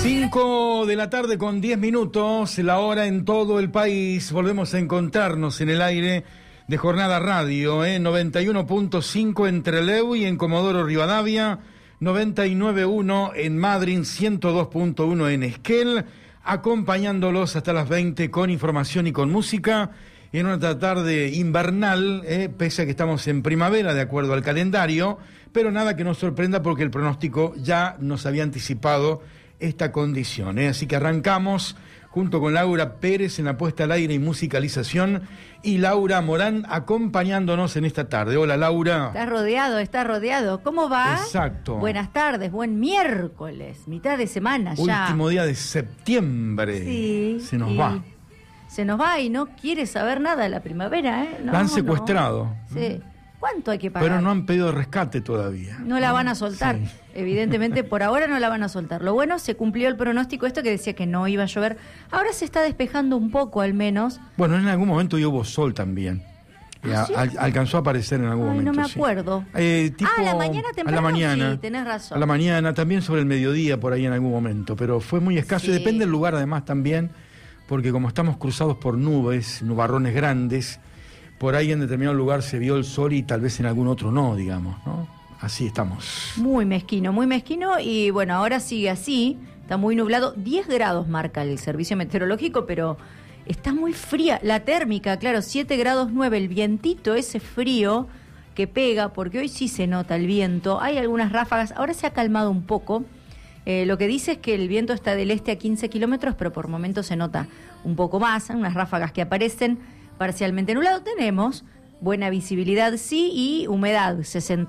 5 de la tarde con 10 minutos, la hora en todo el país. Volvemos a encontrarnos en el aire de Jornada Radio, 91.5 en Trelew y en Comodoro Rivadavia, 99.1 en Madryn, 102.1 en Esquel, acompañándolos hasta las 20 con información y con música en una tarde invernal, pese a que estamos en primavera de acuerdo al calendario, pero nada que nos sorprenda porque el pronóstico ya nos había anticipado esta condición, Así que arrancamos junto con Laura Pérez en la puesta al aire y musicalización y Laura Morán acompañándonos en esta tarde. Hola, Laura. Está rodeado. ¿Cómo va? Exacto. Buenas tardes, buen miércoles, mitad de semana ya. Último día de septiembre. Sí. Se nos va. Se nos va y no quiere saber nada de la primavera, No, la han secuestrado. No. Sí. ¿Cuánto hay que pagar? Pero no han pedido rescate todavía. No la van a soltar. Sí. Evidentemente, por ahora no la van a soltar. Lo bueno, se cumplió el pronóstico esto que decía que no iba a llover. Ahora se está despejando un poco, al menos. Bueno, en algún momento hubo sol también. ¿Ah, sí? Alcanzó a aparecer en algún momento. No me acuerdo. Tipo, a la mañana temprano. A la mañana. Sí, tenés razón. A la mañana, también sobre el mediodía, por ahí en algún momento. Pero fue muy escaso. Sí. Y depende del lugar, además, también. Porque como estamos cruzados por nubes, nubarrones grandes, por ahí en determinado lugar se vio el sol y tal vez en algún otro no, digamos, ¿no? Así estamos. Muy mezquino y bueno, ahora sigue así, está muy nublado, 10 grados marca el servicio meteorológico, pero está muy fría, la térmica, claro, 7 grados 9, el vientito ese frío que pega, porque hoy sí se nota el viento, hay algunas ráfagas, ahora se ha calmado un poco. Lo que dice es que el viento está del este a 15 kilómetros, pero por momentos se nota un poco más, unas ráfagas que aparecen parcialmente nublado. Tenemos buena visibilidad, sí, y humedad,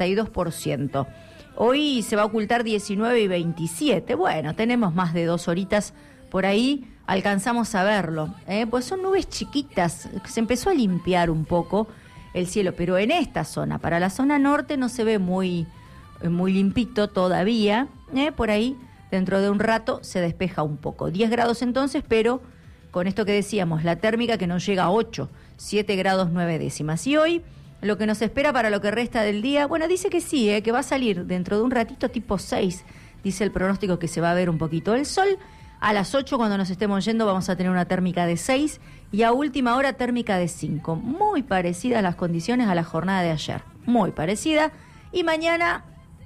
62%. Hoy se va a ocultar 19 y 27. Bueno, tenemos más de 2 horitas por ahí, alcanzamos a verlo. Pues son nubes chiquitas, se empezó a limpiar un poco el cielo, pero en esta zona, para la zona norte no se ve muy limpito todavía. Por ahí, dentro de un rato, se despeja un poco. 10 grados entonces, pero con esto que decíamos, la térmica que nos llega a 8, 7 grados 9 décimas. Y hoy, lo que nos espera para lo que resta del día, bueno, dice que sí, que va a salir dentro de un ratito tipo 6, dice el pronóstico que se va a ver un poquito el sol. A las 8, cuando nos estemos yendo, vamos a tener una térmica de 6 y a última hora térmica de 5. Muy parecidas las condiciones a la jornada de ayer, muy parecida. Y mañana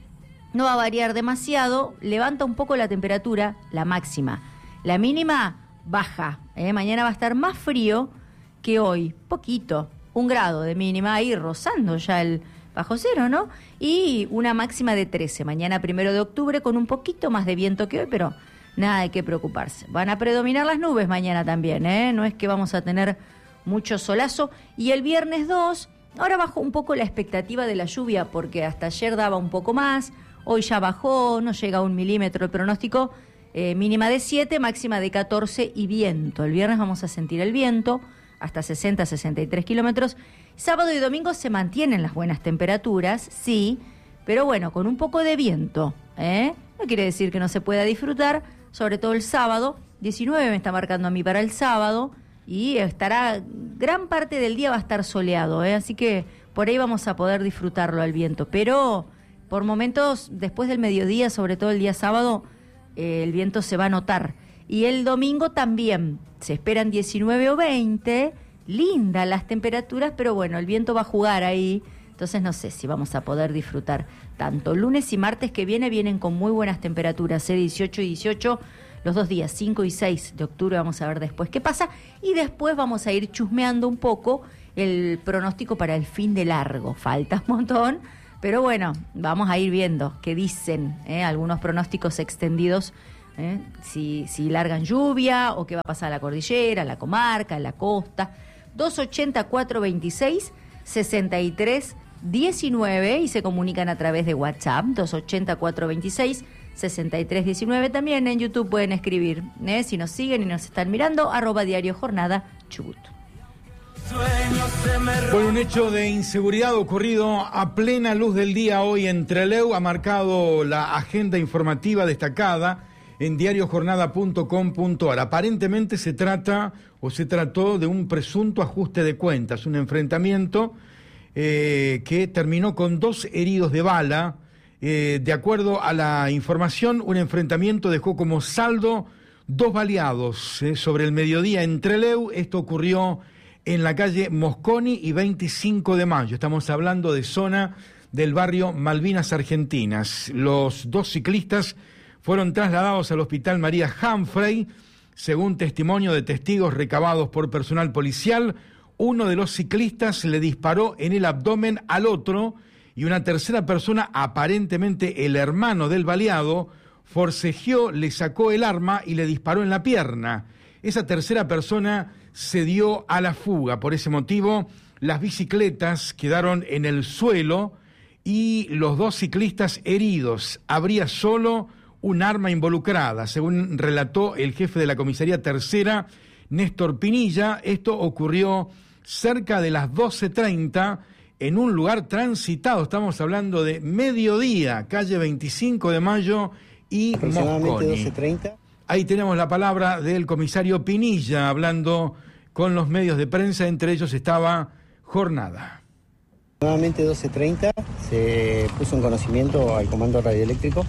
no va a variar demasiado, levanta un poco la temperatura, la máxima. La mínima baja, mañana va a estar más frío que hoy, poquito, 1 grado de mínima, ahí rozando ya el bajo cero, ¿no? Y una máxima de 13, mañana 1 de octubre con un poquito más de viento que hoy, pero nada de qué preocuparse. Van a predominar las nubes mañana también, no es que vamos a tener mucho solazo. Y el viernes 2, ahora bajó un poco la expectativa de la lluvia, porque hasta ayer daba un poco más, hoy ya bajó, no llega a 1 milímetro el pronóstico, mínima de 7, máxima de 14 y viento. El viernes vamos a sentir el viento hasta 60, 63 kilómetros. Sábado y domingo se mantienen las buenas temperaturas, sí, pero bueno, con un poco de viento, No quiere decir que no se pueda disfrutar, sobre todo el sábado. 19 me está marcando a mí para el sábado y estará, gran parte del día va a estar soleado, Así que por ahí vamos a poder disfrutarlo al viento, pero por momentos, después del mediodía, sobre todo el día sábado, el viento se va a notar. Y el domingo también, se esperan 19 o 20, lindas las temperaturas, pero bueno, el viento va a jugar ahí, entonces no sé si vamos a poder disfrutar tanto. Lunes y martes que vienen con muy buenas temperaturas, 18 y 18, los 2 días, 5 y 6 de octubre, vamos a ver después qué pasa, y después vamos a ir chusmeando un poco el pronóstico para el fin de largo, falta un montón. Pero bueno, vamos a ir viendo qué dicen algunos pronósticos extendidos, si largan lluvia o qué va a pasar a la cordillera, a la comarca, a la costa. 280-426, 63-19 y se comunican a través de WhatsApp, 280-426, 63-19. También en YouTube pueden escribir, si nos siguen y nos están mirando, @Diario Jornada Chubut. Bueno, un hecho de inseguridad ocurrido a plena luz del día hoy en Trelew ha marcado la agenda informativa destacada en diariojornada.com.ar. Aparentemente se trató de un presunto ajuste de cuentas, un enfrentamiento que terminó con 2 heridos de bala De acuerdo a la información, un enfrentamiento dejó como saldo 2 baleados sobre el mediodía en Trelew. Esto ocurrió en la calle Mosconi y 25 de mayo. Estamos hablando de zona del barrio Malvinas Argentinas. Los 2 ciclistas fueron trasladados al Hospital María Humphrey. Según testimonio de testigos recabados por personal policial, uno de los ciclistas le disparó en el abdomen al otro y una tercera persona, aparentemente el hermano del baleado, forcejeó, le sacó el arma y le disparó en la pierna. Esa tercera persona se dio a la fuga. Por ese motivo, las bicicletas quedaron en el suelo y los 2 ciclistas heridos. Habría solo un arma involucrada, según relató el jefe de la comisaría tercera, Néstor Pinilla. Esto ocurrió cerca de las 12:30 en un lugar transitado. Estamos hablando de mediodía, calle 25 de mayo y Mosconi. 12:30. Ahí tenemos la palabra del comisario Pinilla hablando con los medios de prensa, entre ellos estaba Jornada. Nuevamente 12:30 se puso en conocimiento al comando radioeléctrico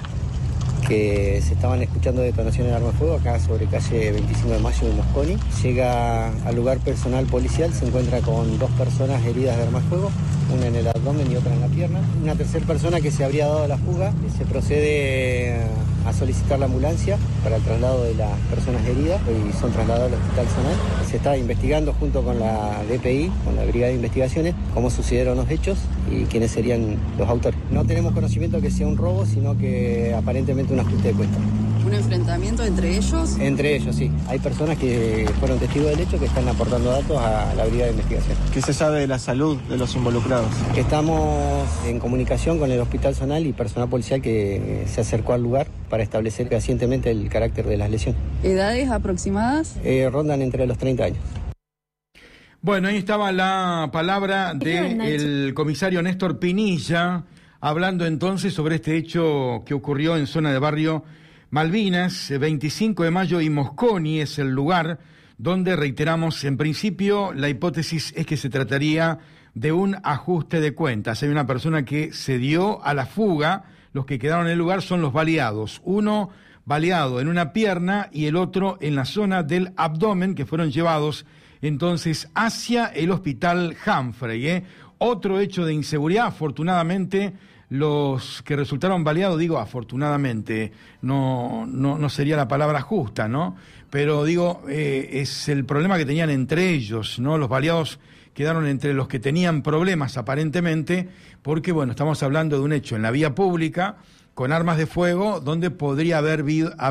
que se estaban escuchando detonaciones de arma de fuego acá sobre calle 25 de mayo de Mosconi. Llega al lugar personal policial, se encuentra con 2 personas heridas de arma de fuego, una en el abdomen y otra en la pierna. Una tercera persona que se habría dado a la fuga. Se procede a solicitar la ambulancia para el traslado de las personas heridas y son trasladados al hospital zonal. Se está investigando junto con la DPI, con la Brigada de Investigaciones, cómo sucedieron los hechos y quiénes serían los autores. No tenemos conocimiento que sea un robo, sino que aparentemente un ajuste de cuenta. ¿Un enfrentamiento entre ellos? Entre ellos, sí. Hay personas que fueron testigos del hecho que están aportando datos a la Brigada de Investigación. ¿Qué se sabe de la salud de los involucrados? Estamos en comunicación con el hospital zonal y personal policial que se acercó al lugar para establecer fehacientemente el carácter de las lesiones. ¿Edades aproximadas? Rondan entre los 30 años. Bueno, ahí estaba la palabra del comisario Néstor Pinilla, hablando entonces sobre este hecho que ocurrió en zona de barrio Malvinas, 25 de mayo y Mosconi es el lugar donde, reiteramos, en principio la hipótesis es que se trataría de un ajuste de cuentas. Hay una persona que se dio a la fuga, los que quedaron en el lugar son los baleados, uno baleado en una pierna y el otro en la zona del abdomen, que fueron llevados entonces hacia el Hospital Humphrey. Otro hecho de inseguridad, afortunadamente, los que resultaron baleados, digo afortunadamente, no sería la palabra justa, ¿no? Pero digo, es el problema que tenían entre ellos, ¿no? Los baleados quedaron entre los que tenían problemas aparentemente, porque bueno, estamos hablando de un hecho en la vía pública, con armas de fuego, donde podría haber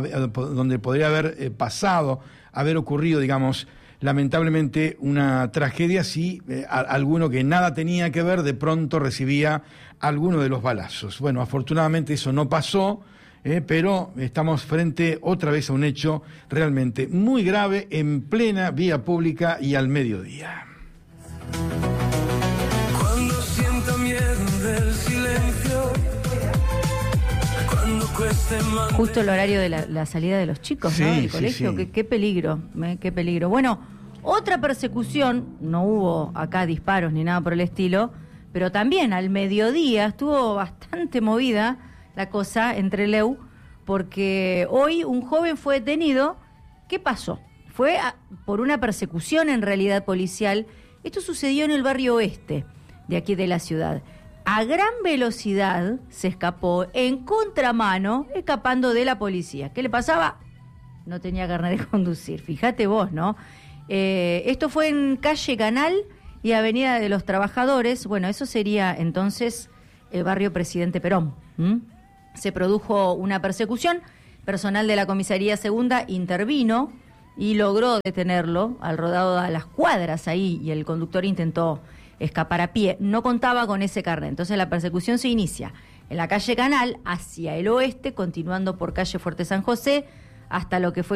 haber ocurrido, digamos, lamentablemente una tragedia si alguno que nada tenía que ver de pronto recibía alguno de los balazos. Bueno, afortunadamente eso no pasó, pero estamos frente otra vez a un hecho realmente muy grave en plena vía pública y al mediodía. Cuando sienta miedo del silencio, cuando cueste más. Justo el horario de la salida de los chicos, sí, ¿no? Del sí, colegio, sí. Qué peligro, qué peligro. Bueno, otra persecución, no hubo acá disparos ni nada por el estilo, pero también al mediodía estuvo bastante movida la cosa en Trelew, porque hoy un joven fue detenido. ¿Qué pasó? Fue por una persecución en realidad policial. Esto sucedió en el barrio oeste de aquí de la ciudad. A gran velocidad se escapó en contramano, escapando de la policía. ¿Qué le pasaba? No tenía carnet de conducir. Fíjate vos, ¿no? Esto fue en calle Canal y Avenida de los Trabajadores. Bueno, eso sería entonces el barrio Presidente Perón. Se produjo una persecución. Personal de la comisaría segunda intervino y logró detenerlo al rodado a las cuadras ahí, y el conductor intentó escapar a pie. No contaba con ese carnet. Entonces la persecución se inicia en la calle Canal hacia el oeste, continuando por calle Fuerte San José hasta lo que fue